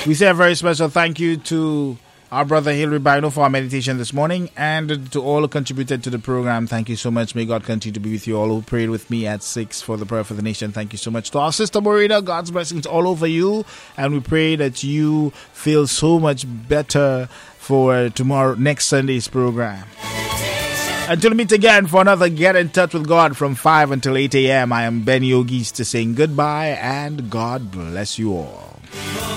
We say a very special thank you to our brother Hilary Bino for our meditation this morning, and to all who contributed to the program. Thank you so much. May God continue to be with you all who prayed with me at 6 for the prayer for the nation. Thank you so much. To our sister Morita, God's blessings all over you, and we pray that you feel so much better for tomorrow, next Sunday's program. Until we meet again for another Get in Touch with God from 5 until 8 a.m., I am Benny Ogista saying goodbye and God bless you all.